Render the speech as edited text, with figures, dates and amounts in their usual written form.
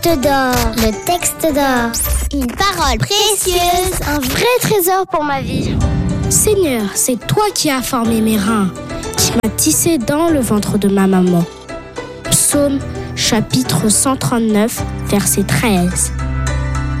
d'or, le texte d'or, une parole précieuse, un vrai trésor pour ma vie. Seigneur, c'est toi qui as formé mes reins, qui m'as tissé dans le ventre de ma maman. Psaume chapitre 139, verset 13.